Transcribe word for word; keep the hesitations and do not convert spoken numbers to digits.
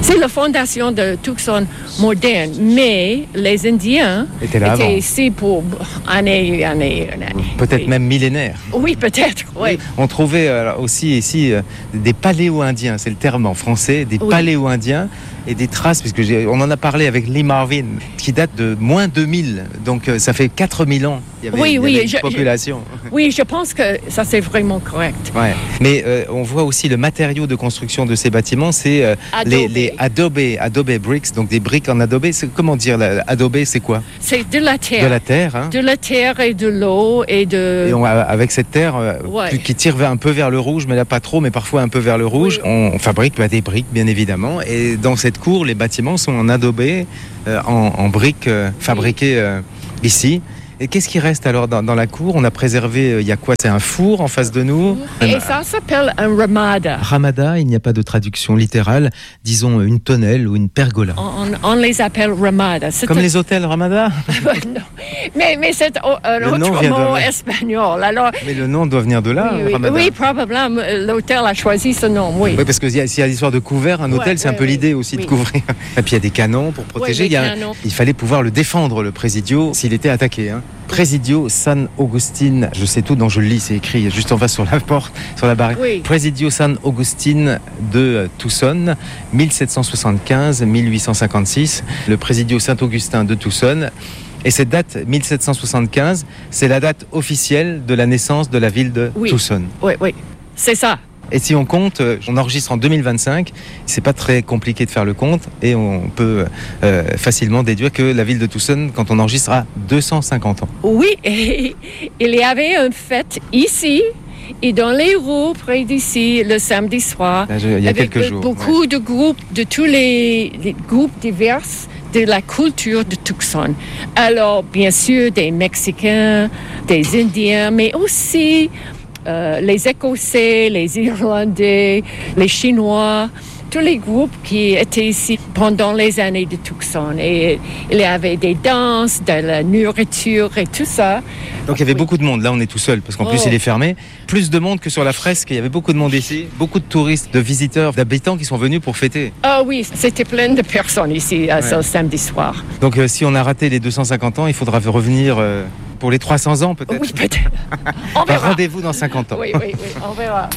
C'est la fondation de Tucson moderne, mais les Indiens étaient là étaient avant. ici pour années, années, années. Peut-être même millénaires. Oui, peut-être, oui. On trouvait euh, aussi ici euh, des paléo-indiens, c'est le terme en français, des Oui. paléo-indiens et des traces, puisque j'ai, on en a parlé avec Lee Marvin, qui date de moins deux mille, donc euh, ça fait quatre mille ans. Il y avait, Oui, il y oui, avait une je- population. Oui, je pense que ça c'est vraiment correct. Ouais. Mais euh, on voit aussi le matériau de construction de ces bâtiments, c'est euh, Adobe. les, les adobe, adobe bricks, donc des briques en adobe. C'est, comment dire, la- adobe, c'est quoi? C'est de la terre. De la terre, hein. De la terre et de l'eau et de... Et on, avec cette terre euh, Ouais. qui tire vers- un peu vers le rouge, mais là pas trop, mais parfois un peu vers le rouge, Oui. on, on fabrique bah, des briques, bien évidemment. Et dans cette cour, les bâtiments sont en adobé, euh, en, en briques euh, fabriquées euh, ici. Et qu'est-ce qui reste alors dans, dans la cour? On a préservé, euh, il y a quoi? C'est un four en face de nous? Et ça s'appelle un ramada. Ramada, il n'y a pas de traduction littérale, disons une tonnelle ou une pergola. On, on les appelle ramada. C'est Comme un- les hôtels Ramada? Non. Mais, mais c'est o- un Le autre nom vient de mot là. espagnol. Alors, Mais le nom doit venir de là, oui, oui, Ramada. oui, probablement. L'hôtel a choisi ce nom, oui. Oui, parce que s'il y a, s'il y a l'histoire de couvert, un Ouais, hôtel, c'est un ouais, peu ouais. l'idée aussi Oui. de couvrir. Et puis il y a des canons pour protéger. Ouais, il, y a des un- canons. il fallait pouvoir le défendre, le Presidio, s'il était attaqué. Hein. Presidio San Agustin, je sais tout, donc je le lis, c'est écrit juste en face sur la porte, sur la barrière. Oui. Presidio San Agustin de Tucson, mille sept cent soixante-quinze à mille huit cent cinquante-six. Le Presidio Saint-Augustin de Tucson. Et cette date, mille sept cent soixante-quinze, c'est la date officielle de la naissance de la ville de Oui. Tucson. Oui, oui. C'est ça. Et si on compte, euh, on enregistre en deux mille vingt-cinq, c'est pas très compliqué de faire le compte et on peut euh, facilement déduire que la ville de Tucson, quand on enregistre, a deux cent cinquante ans. Oui, et il y avait une fête ici et dans les rues près d'ici le samedi soir. Là, je- il y a avec quelques be- jours. beaucoup de groupes, de tous les, les groupes divers de la culture de Tucson. Alors, bien sûr, des Mexicains, des Indiens, mais aussi euh, les Écossais, les Irlandais, les Chinois, tous les groupes qui étaient ici pendant les années de Tucson. Et il y avait des danses, de la nourriture et tout ça. Donc il y avait Oui. beaucoup de monde. Là, on est tout seul parce qu'en plus Oh. il est fermé. Plus de monde que sur la fresque. Il y avait beaucoup de monde ici, beaucoup de touristes, de visiteurs, d'habitants qui sont venus pour fêter. Ah oui, c'était plein de personnes ici à ce Ouais. samedi soir. Donc euh, si on a raté les deux cent cinquante ans, il faudra revenir euh, pour les trois cents ans peut-être. Oui, peut-être. On Bah, verra. rendez-vous dans cinquante ans. Oui, oui, oui, on verra.